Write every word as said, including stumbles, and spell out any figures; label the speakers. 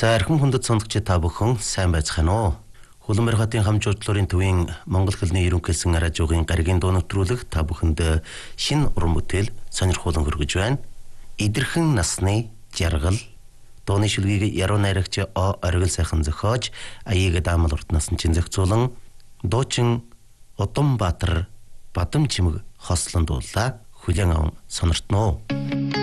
Speaker 1: За архин хүндэт сонгогч та бүхэн сайн байцгаана уу? Хөлбөмбөр хотын хамт журдлын төвийн Монгол хэлний ерөнхийлсөн радиогийн гаригийн дуу нэвтрүүлэг та бүхэнд шинэ уран бүтээл сонирхуулан хүргэж байна. Идэрхэн насны жаргал дууны шүлгийг яруу найрагч О оргил сайхан зохиож, аяыг даамал урт насны чин зохицуулан дуучин Удам Баатар Бадам чимэг хослон дуулаа. Хүлээн аван сониртно.